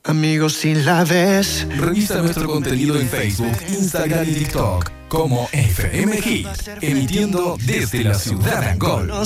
Amigos, si la ves, revisa nuestro contenido en Facebook, Instagram y TikTok como FM Hit, emitiendo desde la ciudad de Angol.